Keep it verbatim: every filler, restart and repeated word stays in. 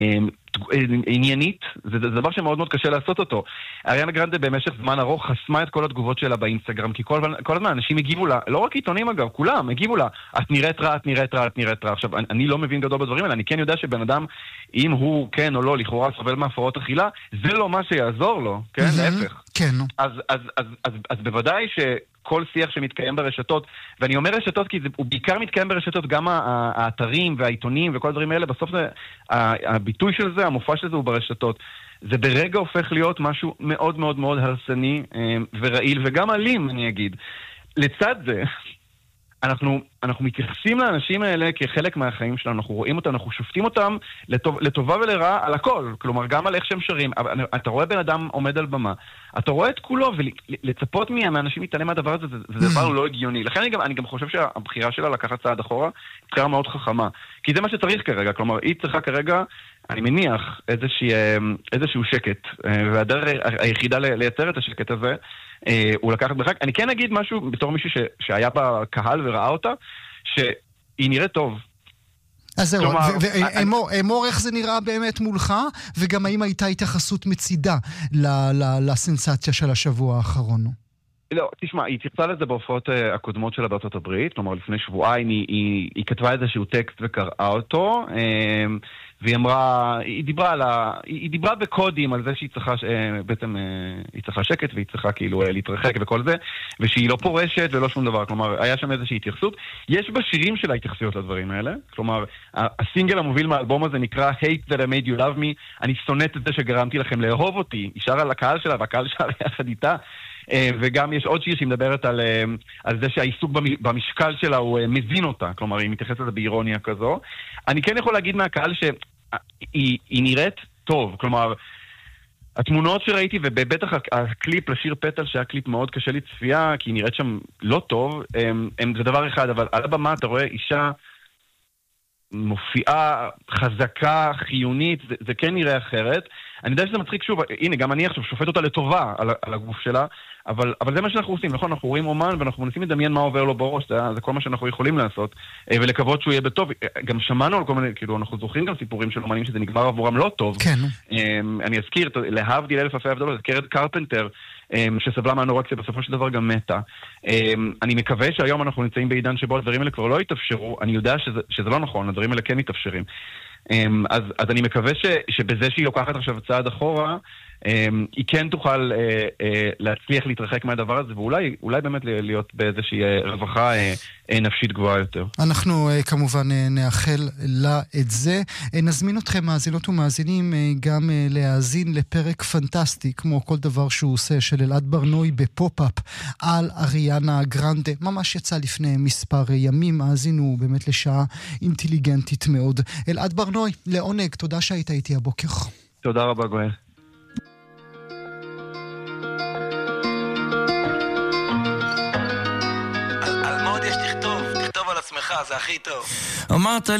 עניינית, זה דבר שמאוד מאוד קשה לעשות אותו. אריאנה גרנדה במשך זמן ארוך חסמה את כל התגובות שלה באינסטגרם, כי כל, כל הזמן אנשים הגיבו לה, לא רק עיתונים אגב, כולם הגיבו לה, את נראית רע, את נראית רע, את נראית רע. עכשיו, אני, אני לא מבין גדול בדברים האלה, אני כן יודע שבן אדם, אם הוא כן או לא, לכאורה סובל מהפרעות אכילה, זה לא מה שיעזור לו, כן? להפך. כן. אז, אז, אז, אז, אז בוודאי ש... כל שיח שמתקיים ברשתות, ואני אומר רשתות כי זה, הוא בעיקר מתקיים ברשתות, גם האתרים והעיתונים וכל הדברים האלה, בסוף זה, הביטוי של זה, המופע של זה הוא ברשתות. זה ברגע הופך להיות משהו מאוד מאוד מאוד הרסני ורעיל, וגם אלים, אני אגיד. לצד זה, אנחנו, אנחנו מתייחסים לאנשים האלה כחלק מהחיים שלנו, אנחנו רואים אותם, אנחנו שופטים אותם לטוב, לטובה ולרעה על הכל, כלומר גם על איך שהם שרים. אתה רואה בן אדם עומד על במה, אתה רואה את כולו, ולצפות מהאנשים להתעלם מהדבר הזה, זה, זה דבר לא הגיוני. לכן אני גם, אני גם חושב שהבחירה שלה לקחת צעד אחורה, היא בחירה מאוד חכמה, כי זה מה שצריך כרגע, כלומר היא צריכה כרגע, אני מניח, איזושהי, איזשהו שקט, והדרך היחידה לייצר את השקט הזה, הוא לקחת בחק. אני כן אגיד משהו בתור מישהו ש, שהיה בקהל וראה אותה, שהיא נראית טוב. אז זהו, ואמור איך זה נראה באמת מולך, וגם האם הייתה התייחסות מצידה לסנסציה של השבוע האחרון? לא, תשמע, היא תרצה לזה בהופעות הקודמות שלה בארצות הברית, כלומר לפני שבועיים היא, היא, היא כתבה איזשהו טקסט וקראה אותו, והיא אמרה, היא דיברה על ה... היא דיברה בקודים על זה שהיא צריכה, בעצם היא צריכה שקט והיא צריכה כאילו להתרחק וכל זה, ושהיא לא פורשת ולא שום דבר, כלומר היה שם איזושהי התייחסות. יש בשירים שלה התייחסויות לדברים האלה, כלומר הסינגל המוביל מהאלבום הזה נקרא Hate That I Made You Love Me, אני שונאת את זה שגרמתי לכם לאהוב אותי, היא שרה על הקהל שלה והקהל שר יחד איתה, וגם יש עוד שיר שהיא מדברת על, על זה שהעיסוק במשקל שלה הוא מזין אותה, כלומר היא מתייחסת לזה באירוניה כזו. אני כן יכול להגיד מהקהל שהיא היא נראית טוב, כלומר התמונות שראיתי, ובטח הקליפ לשיר פטל שהיה קליפ מאוד קשה לי צפייה, כי היא נראית שם לא טוב, הם, הם, זה דבר אחד, אבל על הבמה אתה רואה אישה מופיעה חזקה, חיונית, זה, זה כן נראה אחרת. אני יודע שזה מצחיק שוב, הנה, גם אני עכשיו שופט אותה לטובה על, על הגוף שלה, אבל, אבל זה מה שאנחנו עושים, נכון? אנחנו רואים אומן ואנחנו מנסים לדמיין מה עובר לו בראש, זה, זה כל מה שאנחנו יכולים לעשות, ולקוות שהוא יהיה בטוב. גם שמענו על כל מיני, כאילו, אנחנו זוכרים גם סיפורים של אומנים שזה נגמר עבורם לא טוב. כן. אני אזכיר, להבדיל אלף אלפי הבדלות, קרד קרפנטר, שסבלה מהנורקסיה, בסופו של דבר גם מתה. אני מקווה שהיום אנחנו נמצאים בעידן שבו הדברים האלה כבר לא יתאפשרו, אני יודע שזה, שזה לא נכון, הדברים האלה כן מתאפשרים. אז, אז אני מקווה ש, שבזה שהיא לוקחת עכשיו צעד אחורה, היא כן תוכל להצליח להתרחק מהדבר הזה, ואולי אולי באמת להיות באיזושהי רווחה נפשית גבוהה יותר. אנחנו כמובן נאחל לה את זה. נזמין אתכם מאזינות ומאזינים גם להאזין לפרק פנטסטי, כמו כל דבר שהוא עושה, של אלעד ברנוי בפופ-אפ על אריאנה גרנדה. ממש יצא לפני מספר ימים, האזינו באמת לשעה אינטליגנטית מאוד. אלעד ברנוי, לעונג, תודה שהיית איתי הבוקר. תודה רבה גואל. על מה עוד יש לכתוב? תכתוב על עצמך, זה הכי טוב. אמרת